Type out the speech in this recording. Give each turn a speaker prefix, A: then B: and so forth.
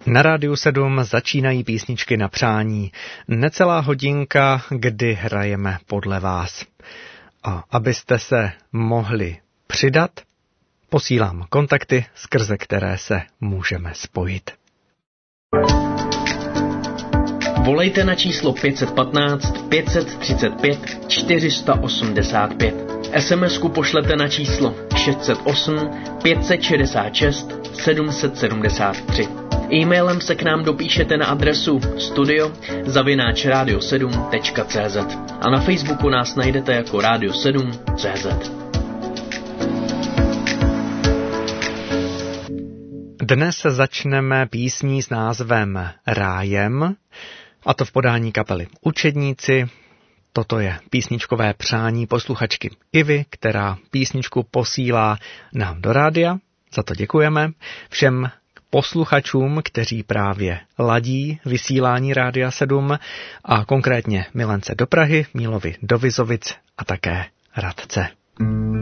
A: Na Rádiu 7 začínají písničky na přání. Necelá hodinka, kdy hrajeme podle vás. A abyste se mohli přidat, posílám kontakty, skrze které se můžeme spojit.
B: Volejte na číslo 515 535 485. SMS-ku pošlete na číslo 608 566 773. E-mailem se k nám dopíšete na adresu studio@radio7.cz a na Facebooku nás najdete jako Radio 7.cz.
A: Dnes začneme písní s názvem Rájem, a to v podání kapely Učedníci. Toto je písničkové přání posluchačky Ivy, která písničku posílá nám do rádia. Za to děkujeme. Všem posluchačům, kteří právě ladí vysílání Rádia 7 a konkrétně Milence do Prahy, Mílovi do Vizovic a také Radce.